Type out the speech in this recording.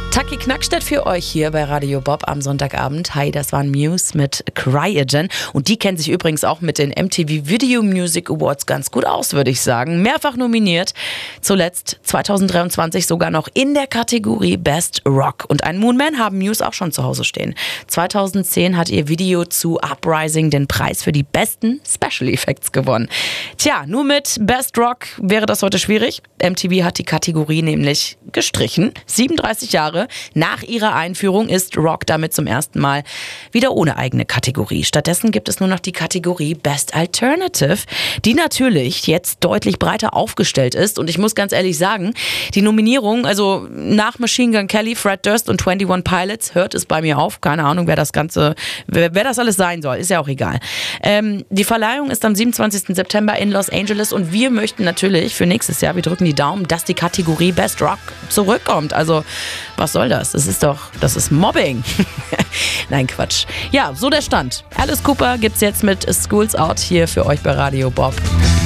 Taki Knackstedt für euch hier bei Radio Bob am Sonntagabend. Hi, das waren Muse mit Cryogen. Und die kennen sich übrigens auch mit den MTV Video Music Awards ganz gut aus, würde ich sagen. Mehrfach nominiert. Zuletzt 2023 sogar noch in der Kategorie Best Rock. Und einen Moonman haben Muse auch schon zu Hause stehen. 2010 hat ihr Video zu Uprising den Preis für die besten Special Effects gewonnen. Tja, nur mit Best Rock wäre das heute schwierig. MTV hat die Kategorie nämlich gestrichen. 37 Jahre nach ihrer Einführung ist Rock damit zum ersten Mal wieder ohne eigene Kategorie. Stattdessen gibt es nur noch die Kategorie Best Alternative, die natürlich jetzt deutlich breiter aufgestellt ist. Und ich muss ganz ehrlich sagen, die Nominierung, also nach Machine Gun Kelly, Fred Durst und 21 Pilots, hört es bei mir auf. Keine Ahnung, wer das alles sein soll. Ist ja auch egal. Die Verleihung ist am 27. September in Los Angeles und wir möchten natürlich für nächstes Jahr, wir drücken die Daumen, dass die Kategorie Best Rock zurückkommt. Also, was soll das? Das ist Mobbing. Nein, Quatsch. Ja, so der Stand. Alice Cooper gibt's jetzt mit Schools Out hier für euch bei Radio Bob.